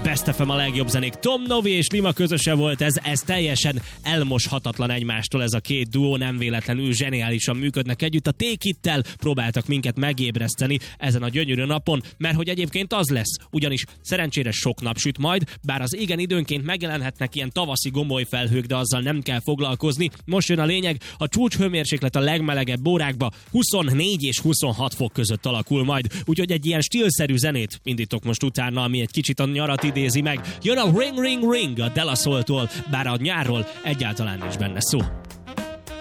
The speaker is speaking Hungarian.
Best FM a legjobb zenék. Tom Novi és Lima közöse volt ez teljesen elmoshatatlan egymástól ez a két duó, nem véletlenül zseniálisan működnek együtt. A Take It-tel próbáltak minket megébreszteni ezen a gyönyörű napon, mert hogy egyébként az lesz, ugyanis szerencsére sok nap süt majd, bár az égen időnként megjelenhetnek ilyen tavaszi gomolyfelhők, de azzal nem kell foglalkozni. Most jön a lényeg, a csúcshőmérséklet a legmelegebb órákba 24 és 26 fok között alakul majd, úgyhogy egy ilyen stílszerű zenét indítok most utána, ami egy kicsit a nyarat idézi meg. Jön a Ring Ring Ring a De La Soul-tól, bár a nyárról egyáltalán nincs benne szó.